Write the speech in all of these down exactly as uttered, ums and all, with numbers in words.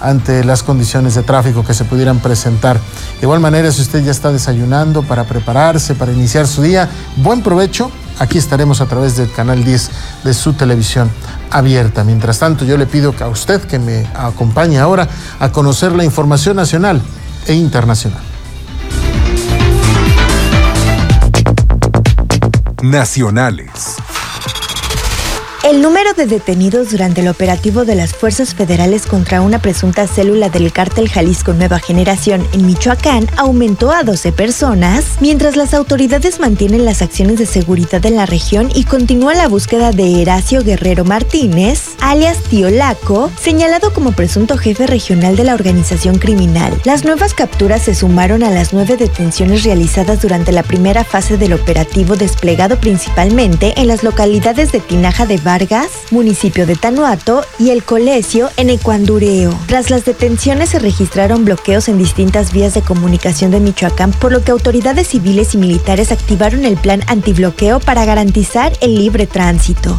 ante las condiciones de tráfico que se pudieran presentar. De igual manera, si usted ya está desayunando para prepararse, para iniciar su día, buen provecho. Aquí estaremos a través del canal diez de su televisión abierta. Mientras tanto, yo le pido a usted que me acompañe ahora a conocer la información nacional e internacional. Nacionales. El número de detenidos durante el operativo de las fuerzas federales contra una presunta célula del cártel Jalisco Nueva Generación en Michoacán aumentó a doce personas, mientras las autoridades mantienen las acciones de seguridad en la región y continúa la búsqueda de Heracio Guerrero Martínez, alias Tío Laco, señalado como presunto jefe regional de la organización criminal. Las nuevas capturas se sumaron a las nueve detenciones realizadas durante la primera fase del operativo, desplegado principalmente en las localidades de Tinaja de Vargas, municipio de Tanuato, y El Colesio, en Ecuandureo. Tras las detenciones se registraron bloqueos en distintas vías de comunicación de Michoacán, por lo que autoridades civiles y militares activaron el plan antibloqueo para garantizar el libre tránsito.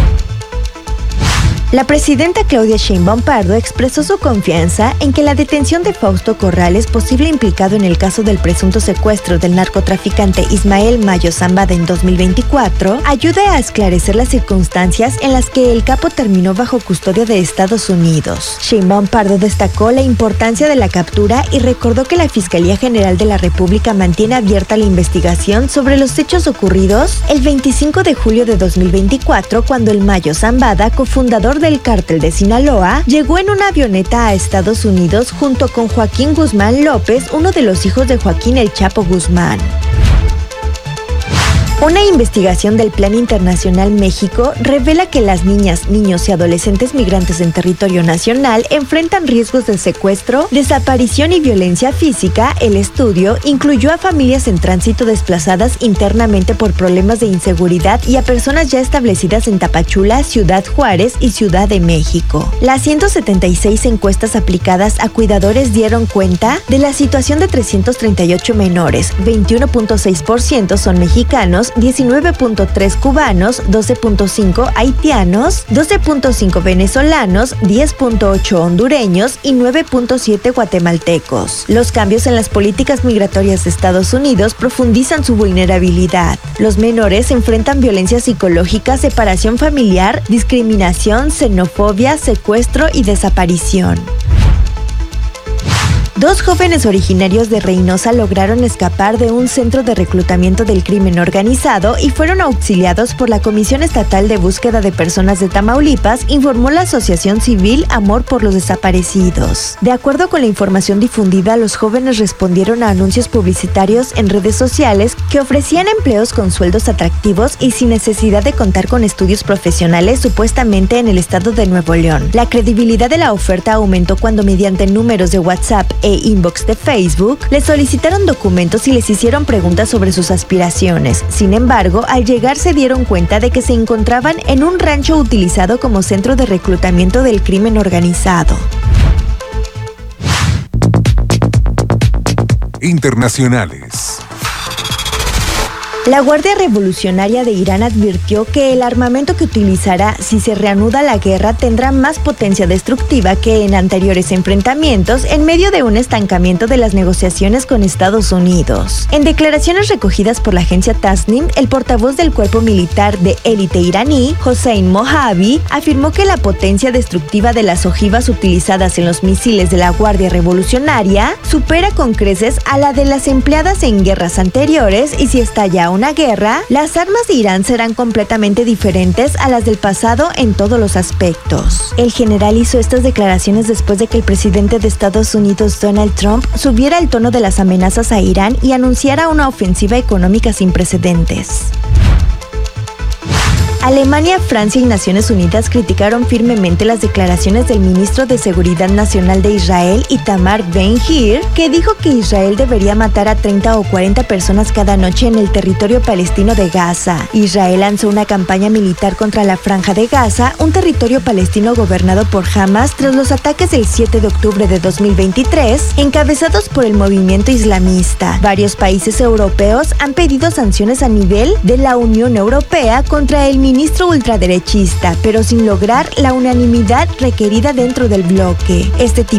La presidenta Claudia Sheinbaum Pardo expresó su confianza en que la detención de Fausto Corrales, posible implicado en el caso del presunto secuestro del narcotraficante Ismael Mayo Zambada en dos mil veinticuatro, ayude a esclarecer las circunstancias en las que el capo terminó bajo custodia de Estados Unidos. Sheinbaum Pardo destacó la importancia de la captura y recordó que la Fiscalía General de la República mantiene abierta la investigación sobre los hechos ocurridos el veinticinco de julio de dos mil veinticuatro, cuando el Mayo Zambada, cofundador del cártel de Sinaloa, llegó en una avioneta a Estados Unidos junto con Joaquín Guzmán López, uno de los hijos de Joaquín El Chapo Guzmán. Una investigación del Plan Internacional México revela que las niñas, niños y adolescentes migrantes en territorio nacional enfrentan riesgos de secuestro, desaparición y violencia física. El estudio incluyó a familias en tránsito desplazadas internamente por problemas de inseguridad y a personas ya establecidas en Tapachula, Ciudad Juárez y Ciudad de México. Las ciento setenta y seis encuestas aplicadas a cuidadores dieron cuenta de la situación de trescientos treinta y ocho menores, veintiuno punto seis por ciento son mexicanos, diecinueve punto tres cubanos, doce punto cinco haitianos, doce punto cinco venezolanos, diez punto ocho hondureños y nueve punto siete guatemaltecos. Los cambios en las políticas migratorias de Estados Unidos profundizan su vulnerabilidad. Los menores enfrentan violencia psicológica, separación familiar, discriminación, xenofobia, secuestro y desaparición. Dos jóvenes originarios de Reynosa lograron escapar de un centro de reclutamiento del crimen organizado y fueron auxiliados por la Comisión Estatal de Búsqueda de Personas de Tamaulipas, informó la Asociación Civil Amor por los Desaparecidos. De acuerdo con la información difundida, los jóvenes respondieron a anuncios publicitarios en redes sociales que ofrecían empleos con sueldos atractivos y sin necesidad de contar con estudios profesionales, supuestamente en el estado de Nuevo León. La credibilidad de la oferta aumentó cuando, mediante números de WhatsApp e inbox de Facebook, les solicitaron documentos y les hicieron preguntas sobre sus aspiraciones. Sin embargo, al llegar se dieron cuenta de que se encontraban en un rancho utilizado como centro de reclutamiento del crimen organizado. Internacionales. La Guardia Revolucionaria de Irán advirtió que el armamento que utilizará si se reanuda la guerra tendrá más potencia destructiva que en anteriores enfrentamientos, en medio de un estancamiento de las negociaciones con Estados Unidos. En declaraciones recogidas por la agencia Tasnim, el portavoz del cuerpo militar de élite iraní, Hossein Mojavi, afirmó que la potencia destructiva de las ojivas utilizadas en los misiles de la Guardia Revolucionaria supera con creces a la de las empleadas en guerras anteriores, y si estalla una guerra, las armas de Irán serán completamente diferentes a las del pasado en todos los aspectos. El general hizo estas declaraciones después de que el presidente de Estados Unidos, Donald Trump, subiera el tono de las amenazas a Irán y anunciara una ofensiva económica sin precedentes. Alemania, Francia y Naciones Unidas criticaron firmemente las declaraciones del ministro de Seguridad Nacional de Israel, Itamar Ben-Gvir, que dijo que Israel debería matar a treinta o cuarenta personas cada noche en el territorio palestino de Gaza. Israel lanzó una campaña militar contra la Franja de Gaza, un territorio palestino gobernado por Hamas tras los ataques del siete de octubre de dos mil veintitrés, encabezados por el movimiento islamista. Varios países europeos han pedido sanciones a nivel de la Unión Europea contra el ministro ultraderechista, pero sin lograr la unanimidad requerida dentro del bloque. Este tipo